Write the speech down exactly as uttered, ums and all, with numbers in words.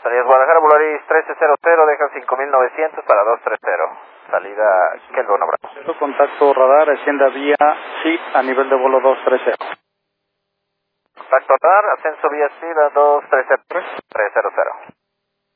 Salida Guadalajara, Volaris trece cero cero, deja cinco mil novecientos para dos tres cero. Salida Kelvin Bravo. Contacto radar, Hacienda vía S I D a nivel de vuelo dos tres cero. Contacto radar, ascenso vía S I D a dos tres cero cero.